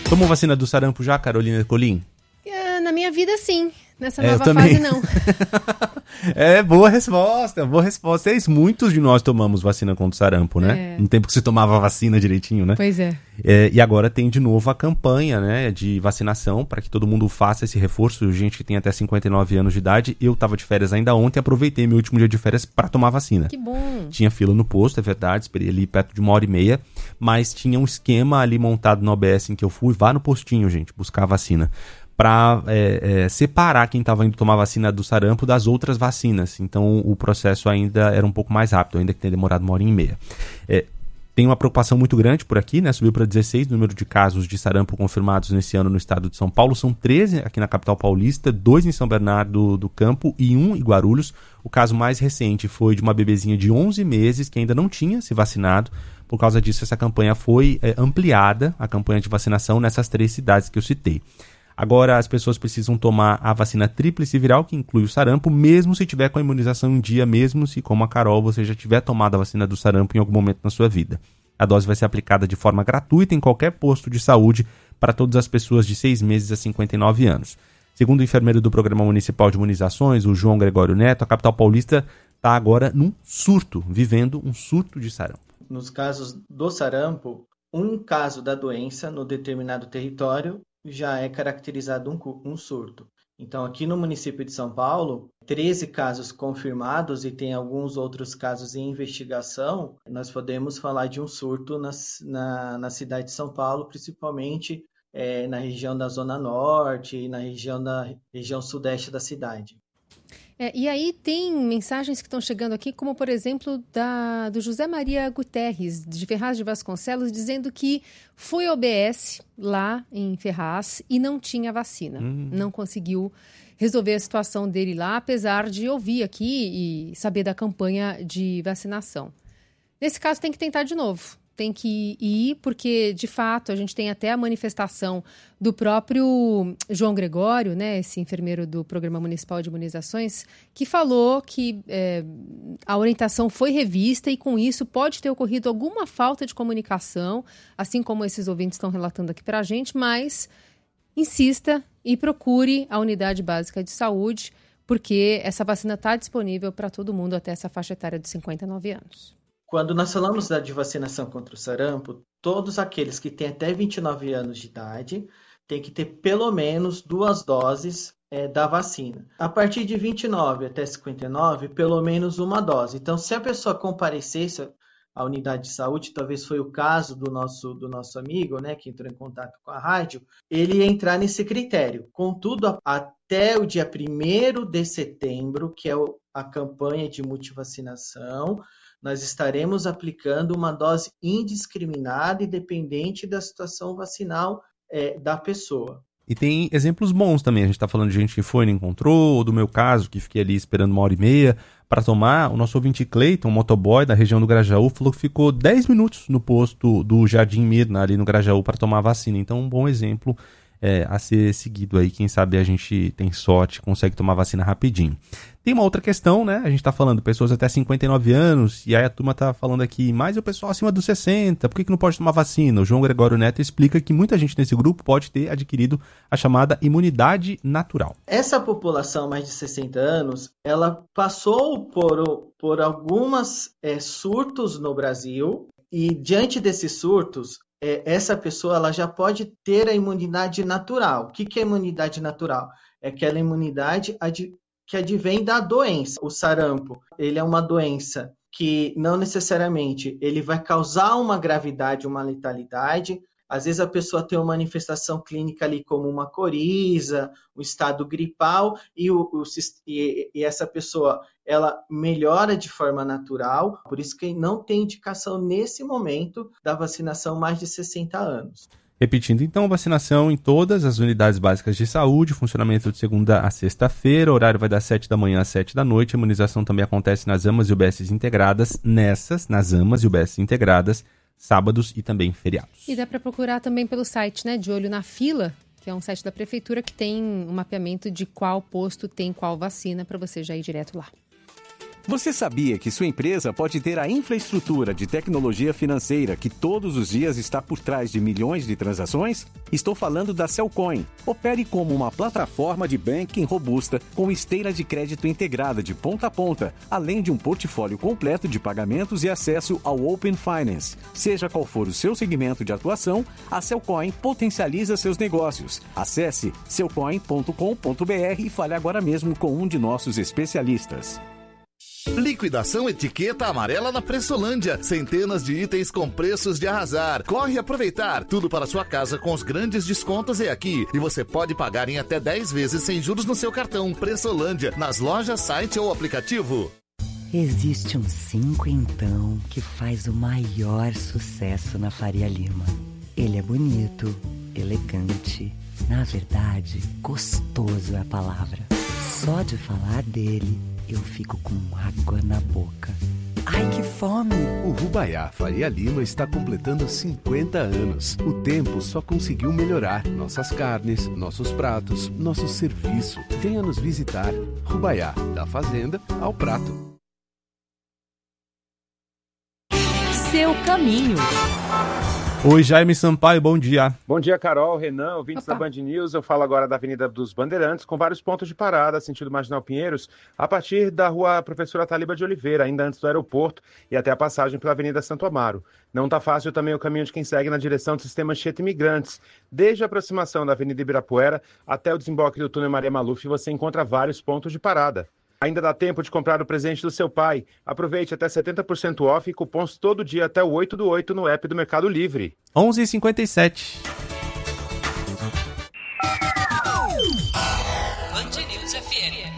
Tomou vacina do sarampo já, Carolina Ercolim? Na minha vida, sim. Nessa nova fase, não. Boa resposta, boa resposta. Muitos de nós tomamos vacina contra o sarampo, né? No tempo que você tomava a vacina direitinho, né? Pois é. E agora tem de novo a campanha, né, de vacinação para que todo mundo faça esse reforço. Gente que tem até 59 anos de idade. Eu estava de férias ainda ontem, aproveitei meu último dia de férias para tomar vacina. Que bom. Tinha fila no posto, é verdade, esperei ali perto de 1h30, mas tinha um esquema ali montado no OBS em que eu fui, vá no postinho, gente, buscar a vacina, para separar quem estava indo tomar vacina do sarampo das outras vacinas. Então o processo ainda era um pouco mais rápido, ainda que tenha demorado 1h30. Tem uma preocupação muito grande por aqui, né? Subiu para 16 o número de casos de sarampo confirmados nesse ano no estado de São Paulo. São 13 aqui na capital paulista, 2 em São Bernardo do Campo e 1 em Guarulhos. O caso mais recente foi de uma bebezinha de 11 meses que ainda não tinha se vacinado. Por causa disso, essa campanha foi ampliada, a campanha de vacinação, nessas 3 cidades que eu citei. Agora, as pessoas precisam tomar a vacina tríplice viral, que inclui o sarampo, mesmo se tiver com a imunização em dia, mesmo se, como a Carol, você já tiver tomado a vacina do sarampo em algum momento na sua vida. A dose vai ser aplicada de forma gratuita em qualquer posto de saúde para todas as pessoas de 6 meses a 59 anos. Segundo o enfermeiro do Programa Municipal de Imunizações, o João Gregório Neto, a capital paulista está agora num surto, vivendo um surto de sarampo. Nos casos do sarampo, um caso da doença no determinado território já é caracterizado um surto. Então, aqui no município de São Paulo, 13 casos confirmados e tem alguns outros casos em investigação, nós podemos falar de um surto na cidade de São Paulo, principalmente na região da Zona Norte e na região sudeste da cidade. E aí tem mensagens que estão chegando aqui, como por exemplo do José Maria Guterres, de Ferraz de Vasconcelos, dizendo que foi ao OBS lá em Ferraz e não tinha vacina. Não conseguiu resolver a situação dele lá, apesar de ouvir aqui e saber da campanha de vacinação. Nesse caso tem que tentar de novo. Tem que ir, porque, de fato, a gente tem até a manifestação do próprio João Gregório, né, esse enfermeiro do Programa Municipal de Imunizações, que falou que a orientação foi revista e, com isso, pode ter ocorrido alguma falta de comunicação, assim como esses ouvintes estão relatando aqui para a gente, mas insista e procure a unidade básica de saúde, porque essa vacina está disponível para todo mundo até essa faixa etária de 59 anos. Quando nós falamos de vacinação contra o sarampo, todos aqueles que têm até 29 anos de idade têm que ter pelo menos 2 doses da vacina. A partir de 29 até 59, pelo menos 1 dose. Então, se a pessoa comparecesse à unidade de saúde, talvez foi o caso do nosso amigo, né, que entrou em contato com a rádio, ele ia entrar nesse critério. Contudo, até o dia 1º de setembro, que é a campanha de multivacinação, nós estaremos aplicando uma dose indiscriminada e dependente da situação vacinal da pessoa. E tem exemplos bons também. A gente está falando de gente que foi e não encontrou, ou do meu caso, que fiquei ali esperando 1h30 para tomar. O nosso ouvinte Cleiton, um motoboy da região do Grajaú, falou que ficou 10 minutos no posto do Jardim Mirna, ali no Grajaú, para tomar a vacina. Então, um bom exemplo a ser seguido aí. Quem sabe a gente tem sorte, consegue tomar vacina rapidinho. Tem uma outra questão, né? A gente tá falando pessoas até 59 anos, e aí a turma tá falando aqui, mas o pessoal acima dos 60, por que não pode tomar vacina? O João Gregório Neto explica que muita gente nesse grupo pode ter adquirido a chamada imunidade natural. Essa população mais de 60 anos, ela passou por algumas surtos no Brasil, e diante desses surtos, essa pessoa ela já pode ter a imunidade natural. O que é imunidade natural? É aquela imunidade que advém da doença. O sarampo, ele é uma doença que não necessariamente ele vai causar uma gravidade, uma letalidade. Às vezes a pessoa tem uma manifestação clínica ali como uma coriza, um estado gripal, e essa pessoa ela melhora de forma natural, por isso que não tem indicação nesse momento da vacinação mais de 60 anos. Repetindo, então, vacinação em todas as unidades básicas de saúde, funcionamento de segunda a sexta-feira, horário vai das 7 da manhã às 7 da noite, a imunização também acontece nas AMAs e UBSs integradas, nas AMAs e UBSs integradas, sábados e também feriados. E dá para procurar também pelo site, né, De Olho na Fila, que é um site da prefeitura que tem um mapeamento de qual posto tem qual vacina, para você já ir direto lá. Você sabia que sua empresa pode ter a infraestrutura de tecnologia financeira que todos os dias está por trás de milhões de transações? Estou falando da Cellcoin. Opere como uma plataforma de banking robusta com esteira de crédito integrada de ponta a ponta, além de um portfólio completo de pagamentos e acesso ao Open Finance. Seja qual for o seu segmento de atuação, a Cellcoin potencializa seus negócios. Acesse cellcoin.com.br e fale agora mesmo com um de nossos especialistas. Liquidação etiqueta amarela na Pressolândia. Centenas de itens com preços de arrasar. Corre aproveitar. Tudo para sua casa com os grandes descontos é aqui. E você pode pagar em até 10 vezes sem juros no seu cartão. Pressolândia, nas lojas, site ou aplicativo. Existe um 5 então que faz o maior sucesso na Faria Lima. Ele é bonito, elegante, na verdade, gostoso é a palavra. Só de falar dele, eu fico com água na boca. Ai, que fome! O Rubaiá Faria Lima está completando 50 anos. O tempo só conseguiu melhorar. Nossas carnes, nossos pratos, nosso serviço. Venha nos visitar. Rubaiá, da fazenda ao prato. Seu caminho. Oi, Jaime Sampaio, bom dia. Bom dia, Carol, Renan, ouvintes da Band News. Eu falo agora da Avenida dos Bandeirantes, com vários pontos de parada, sentido Marginal Pinheiros, a partir da rua Professora Taliba de Oliveira, ainda antes do aeroporto, e até a passagem pela Avenida Santo Amaro. Não está fácil também o caminho de quem segue na direção do sistema Anchieta Imigrantes. Desde a aproximação da Avenida Ibirapuera até o desemboque do túnel Maria Maluf, você encontra vários pontos de parada. Ainda dá tempo de comprar o presente do seu pai. Aproveite até 70% off e cupons todo dia até o 8/8 no app do Mercado Livre. 11h57. Band News FM.